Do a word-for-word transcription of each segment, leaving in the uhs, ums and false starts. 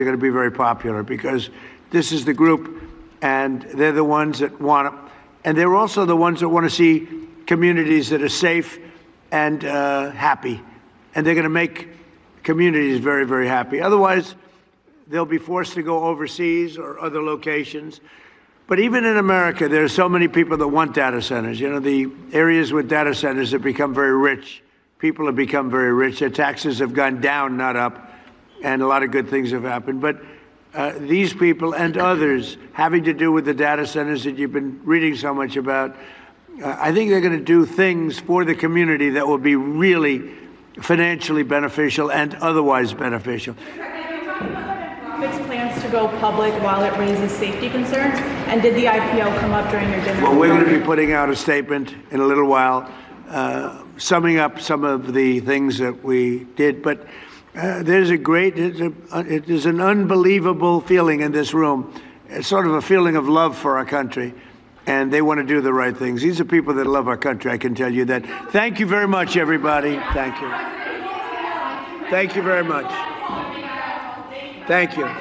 They're going to be very popular because this is the group, and they're the ones that want to, and they're also the ones that want to see communities that are safe and uh, happy, and they're going to make communities very, very happy. Otherwise, they'll be forced to go overseas or other locations. But even in America, there are so many people that want data centers. You know, the areas with data centers have become very rich. People have become very rich. Their taxes have gone down, not up, and a lot of good things have happened. But uh, these people and others having to do with the data centers that you've been reading so much about, uh, I think they're going to do things for the community that will be really financially beneficial and otherwise beneficial. Its plans to go public while it raises safety concerns, and did the I P O come up during your dinner? Well, we're going to be putting out a statement in a little while, uh, summing up some of the things that we did. But uh, there's a great, it's a, it is an unbelievable feeling in this room. It's sort of a feeling of love for our country, and they want to do the right things. These are people that love our country, I can tell you that. Thank you very much, everybody. Thank you. Thank you very much. Thank you.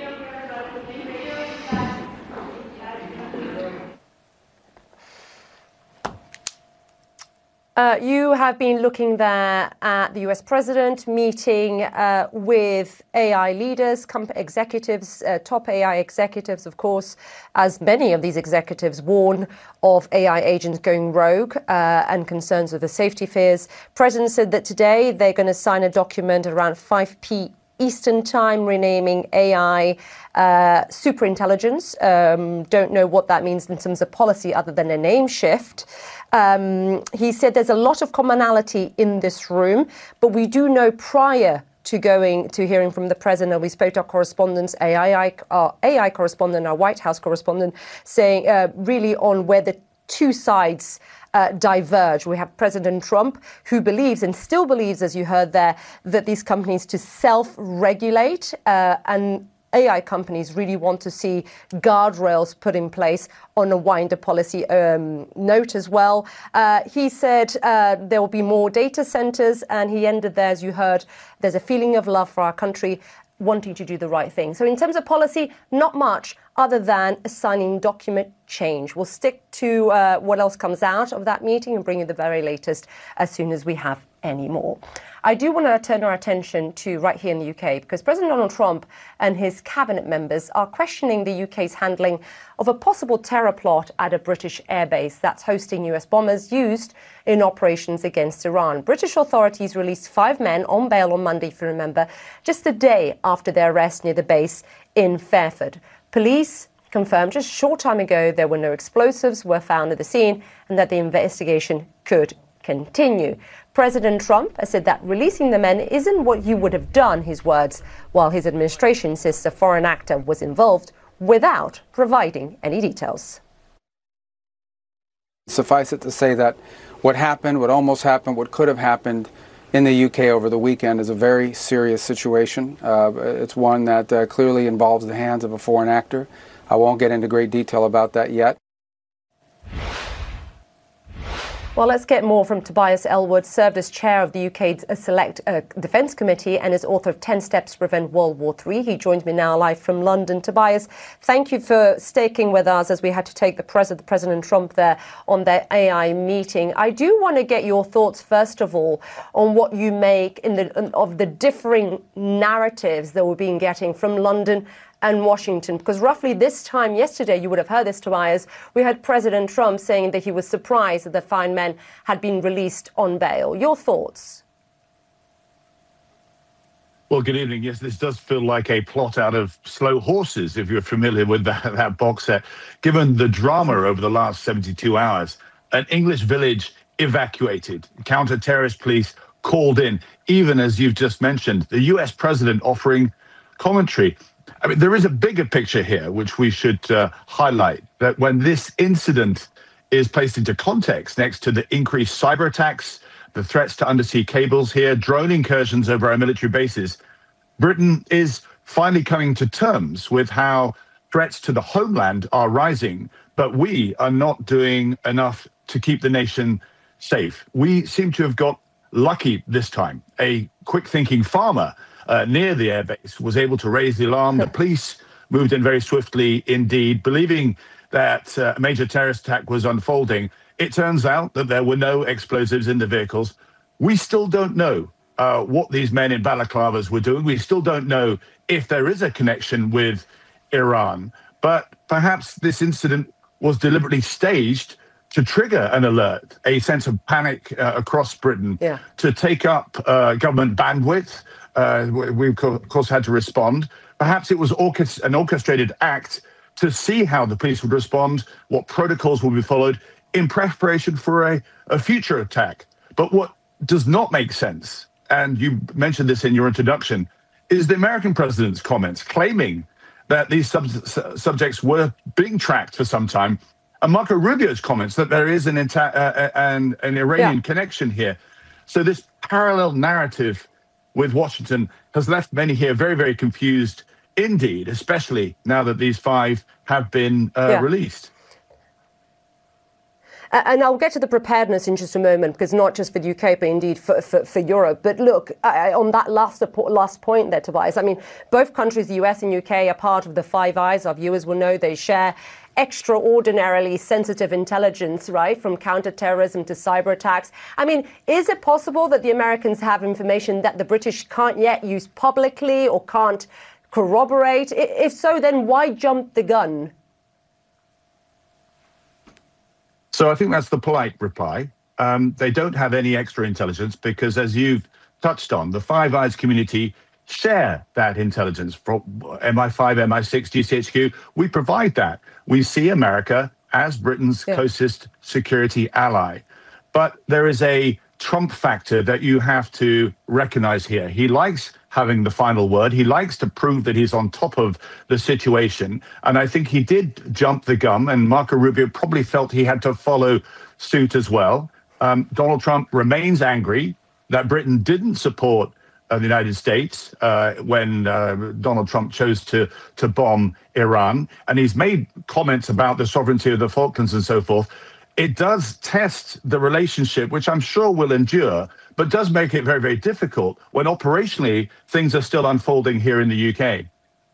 Uh, you have been looking there at the U S president meeting uh, with A I leaders, comp- executives, uh, top A I executives, of course, as many of these executives warn of A I agents going rogue uh, and concerns with the safety fears. President said that today they're going to sign a document around five p.m. Eastern Time, renaming A I uh, superintelligence. Um, don't know what that means in terms of policy other than a name shift. Um, he said there's a lot of commonality in this room, but we do know prior to going to hearing from the president, and we spoke to our correspondents, A I, our A I correspondent, our White House correspondent, saying uh, really on where the two sides Uh, diverge. We have President Trump, who believes and still believes, as you heard there, that these companies to self-regulate, uh, and A I companies really want to see guardrails put in place on a wider policy um, note as well. Uh, he said uh, there will be more data centers, and he ended there, as you heard, there's a feeling of love for our country, wanting to do the right thing. So in terms of policy, not much other than a signing document change. We'll stick to uh, what else comes out of that meeting and bring you the very latest as soon as we have any more. I do want to turn our attention to right here in the U K, because President Donald Trump and his cabinet members are questioning the U K's handling of a possible terror plot at a British airbase that's hosting U S bombers used in operations against Iran. British authorities released five men on bail on Monday, if you remember, just a day after their arrest near the base in Fairford. Police confirmed just a short time ago there were no explosives were found at the scene and that the investigation could continue. President Trump has said that releasing the men isn't what you would have done, his words, while his administration insists a foreign actor was involved without providing any details. Suffice it to say that what happened, what almost happened, what could have happened in the U K over the weekend is a very serious situation. Uh, it's one that uh, clearly involves the hands of a foreign actor. I won't get into great detail about that yet. Well, let's get more from Tobias Ellwood, served as chair of the U K's Select uh, Defence Committee and is author of ten steps to Prevent World War Three. He joins me now live from London. Tobias, thank you for sticking with us as we had to take the President, President Trump there on their A I meeting. I do want to get your thoughts, first of all, on what you make in the, of the differing narratives that we've been getting from London and Washington, because roughly this time yesterday, you would have heard this, Tobias, we had President Trump saying that he was surprised that the five men had been released on bail. Your thoughts? Well, good evening. Yes, this does feel like a plot out of Slow Horses, if you're familiar with that, that box set. Given the drama over the last seventy-two hours, an English village evacuated, counter-terrorist police called in, even as you've just mentioned, the U S president offering commentary. I mean, there is a bigger picture here, which we should uh, highlight, that when this incident is placed into context next to the increased cyber attacks, the threats to undersea cables here, drone incursions over our military bases, Britain is finally coming to terms with how threats to the homeland are rising, but we are not doing enough to keep the nation safe. We seem to have got lucky this time. A quick-thinking farmer uh, near the airbase, was able to raise the alarm. The police moved in very swiftly indeed, believing that uh, a major terrorist attack was unfolding. It turns out that there were no explosives in the vehicles. We still don't know uh, what these men in balaclavas were doing. We still don't know if there is a connection with Iran. But perhaps this incident was deliberately staged to trigger an alert, a sense of panic uh, across Britain, yeah. to take up uh, government bandwidth. Uh, we, of course, had to respond. Perhaps it was orchest- an orchestrated act to see how the police would respond, what protocols will be followed in preparation for a, a future attack. But what does not make sense, and you mentioned this in your introduction, is the American president's comments claiming that these sub- subjects were being tracked for some time, and Marco Rubio's comments that there is an, inta- uh, an, an Iranian yeah. connection here. So this parallel narrative with Washington has left many here very, very confused indeed, especially now that these five have been uh, yeah. released. And I'll get to the preparedness in just a moment, because not just for the U K, but indeed for, for, for Europe. But look, I, on that last last point there, Tobias, I mean, both countries, the U S and U K, are part of the Five Eyes. Our viewers will know they share extraordinarily sensitive intelligence, right, from counterterrorism to cyber attacks. I mean, is it possible that the Americans have information that the British can't yet use publicly or can't corroborate? If so, then why jump the gun? So I think that's the polite reply. Um, they don't have any extra intelligence because, as you've touched on, the Five Eyes community share that intelligence from M I five, M I six, G C H Q. We provide that. We see America as Britain's yeah. closest security ally. But there is a Trump factor that you have to recognize here. He likes having the final word. He likes to prove that he's on top of the situation. And I think he did jump the gun, and Marco Rubio probably felt he had to follow suit as well. Um, Donald Trump remains angry that Britain didn't support uh, the United States uh, when uh, Donald Trump chose to, to bomb Iran. And he's made comments about the sovereignty of the Falklands and so forth. It does test the relationship, which I'm sure will endure, but does make it very, very difficult when operationally things are still unfolding here in the U K.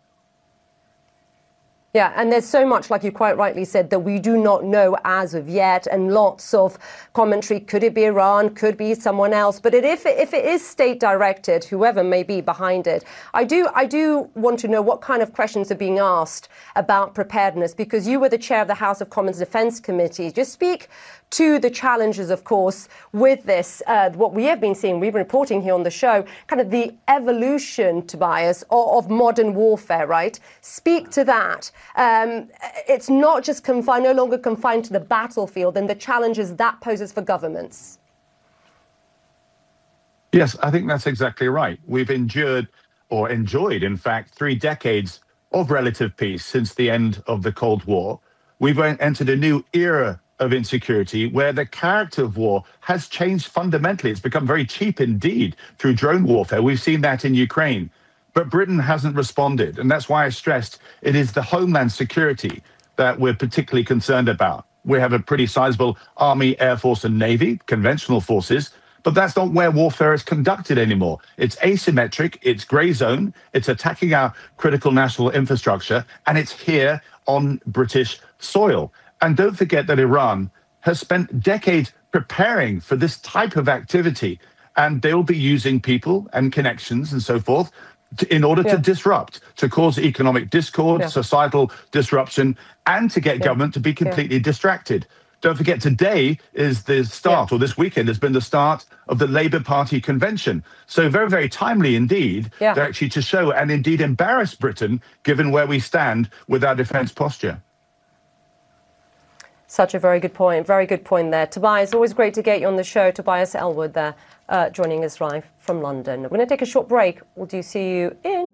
Yeah, and there's so much, like you quite rightly said, that we do not know as of yet, and lots of commentary. Could it be Iran? Could be someone else? But it, if, it, if it is state-directed, whoever may be behind it, I do, I do want to know what kind of questions are being asked about preparedness, because you were the chair of the House of Commons Defence Committee. Just speak to the challenges, of course, with this, uh, what we have been seeing, we've been reporting here on the show, kind of the evolution, Tobias, of, of modern warfare, right? Speak to that. Um, it's not just confined, no longer confined to the battlefield and the challenges that poses for governments. Yes, I think that's exactly right. We've endured, or enjoyed, in fact, three decades of relative peace since the end of the Cold War. We've entered a new era of insecurity where the character of war has changed fundamentally. It's become very cheap indeed through drone warfare. We've seen that in Ukraine. But Britain hasn't responded. And that's why I stressed it is the homeland security that we're particularly concerned about. We have a pretty sizable army, air force and navy, conventional forces, but that's not where warfare is conducted anymore. It's asymmetric, it's grey zone, it's attacking our critical national infrastructure, and it's here on British soil. And don't forget that Iran has spent decades preparing for this type of activity, and they'll be using people and connections and so forth to, in order yeah. to disrupt, to cause economic discord, yeah. societal disruption, and to get yeah. government to be completely yeah. distracted. Don't forget, today is the start, yeah. or this weekend has been the start of the Labour Party convention. So very, very timely indeed, yeah. to actually to show and indeed embarrass Britain, given where we stand with our defence posture. Such a very good point. Very good point there. Tobias, always great to get you on the show. Tobias Ellwood there, uh, joining us live from London. We're going to take a short break. We'll do see you in